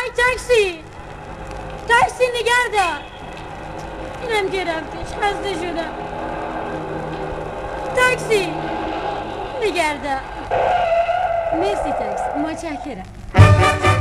تاکسی تاکسی نگه دار. اینم گرفتش، خسته شدم. تاکسی نگه دار. مرسی تاکسی، متشکرم.